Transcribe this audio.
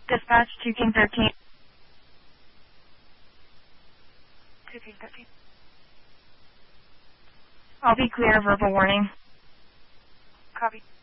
Dispatch 2 King 13. 2 King 13. I'll be clear, verbal warning. Copy.